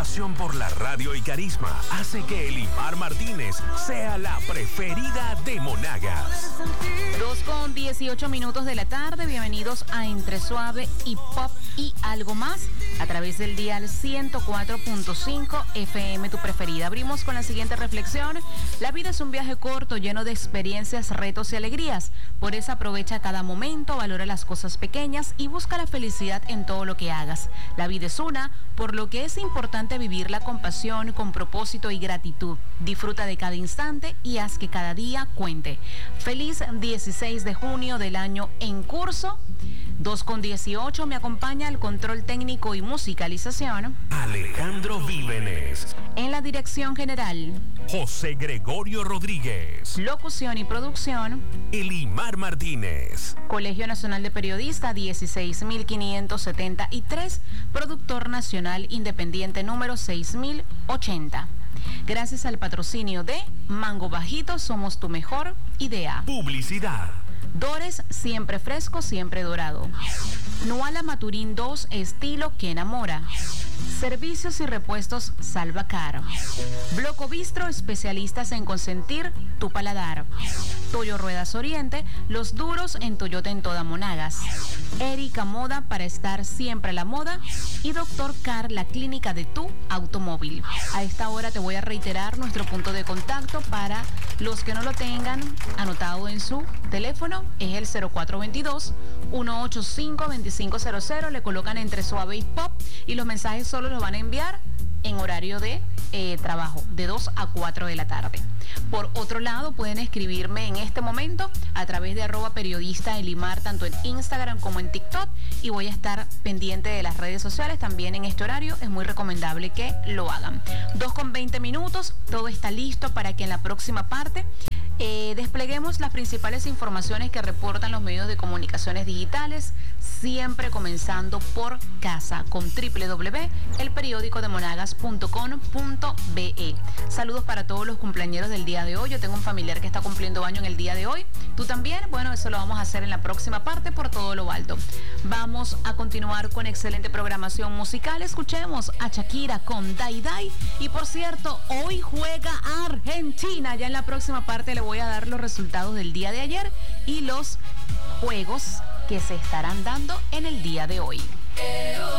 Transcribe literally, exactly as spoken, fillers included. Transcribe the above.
pasión por la radio y carisma hace que Elimar Martínez sea la preferida de Monagas. dos con dieciocho minutos de la tarde, bienvenidos a Entre Suave y Pop y algo más a través del dial ciento cuatro punto cinco F M, tu preferida. Abrimos con la siguiente reflexión: la vida es un viaje corto lleno de experiencias, retos y alegrías. Por eso aprovecha cada momento, valora las cosas pequeñas y busca la felicidad en todo lo que hagas. La vida es una, por lo que es importante vivirla con pasión, con propósito y gratitud. Disfruta de cada instante y haz que cada día cuente. Feliz dieciséis de junio del año en curso. dos con dieciocho, me acompaña el control técnico y musicalización Alejandro Vívenes. En la dirección general, José Gregorio Rodríguez. Locución y producción, Elimar Martínez. Colegio Nacional de Periodistas dieciséis mil quinientos setenta y tres, productor nacional independiente número seis mil ochenta. Gracias al patrocinio de Mango Bajito, somos tu mejor idea. Publicidad. Dores, siempre fresco, siempre dorado. Nuala Maturín dos, estilo que enamora. Servicios y repuestos Salvacar. Bloco Bistro, especialistas en consentir tu paladar. Toyo Ruedas Oriente, los duros en Toyota en toda Monagas. Erika Moda, para estar siempre a la moda. Y Doctor Car, la clínica de tu automóvil. A esta hora te voy a reiterar nuestro punto de contacto para los que no lo tengan anotado en su teléfono. Es el cero cuatro dos dos, uno ocho cinco, dos cinco cero cero. Le colocan Entre Suave y Pop y los mensajes solo los van a enviar en horario de eh, trabajo, de dos a cuatro de la tarde. Por otro lado, pueden escribirme en este momento a través de arroba periodista Elimar, tanto en Instagram como en TikTok, y voy a estar pendiente de las redes sociales también en este horario. Es muy recomendable que lo hagan. dos con veinte minutos, todo está listo para que en la próxima parte Eh, despleguemos las principales informaciones que reportan los medios de comunicaciones digitales, siempre comenzando por casa, con doble u doble u doble u punto el periódico de monagas punto com punto be. Saludos para todos los cumpleañeros del día de hoy. Yo tengo un familiar que está cumpliendo año en el día de hoy. ¿Tú también? Bueno, eso lo vamos a hacer en la próxima parte por todo lo alto. Vamos a continuar con excelente programación musical. Escuchemos a Shakira con Dai Dai. Y por cierto, hoy juega Argentina. Ya en la próxima parte le voy a dar los resultados del día de ayer y los juegos que se estarán dando en el día de hoy.